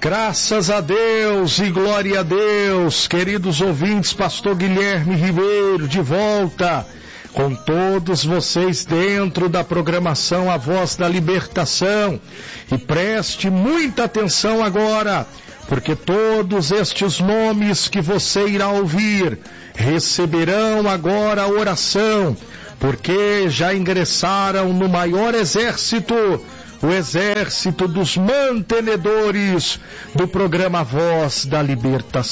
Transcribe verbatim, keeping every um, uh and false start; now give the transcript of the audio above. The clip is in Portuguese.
Graças a Deus e glória a Deus, queridos ouvintes, pastor Guilherme Ribeiro de volta com todos vocês dentro da programação A Voz da Libertação. E preste muita atenção agora, porque todos estes nomes que você irá ouvir receberão agora a oração, porque já ingressaram no maior exército, o exército dos mantenedores do programa Voz da Libertação.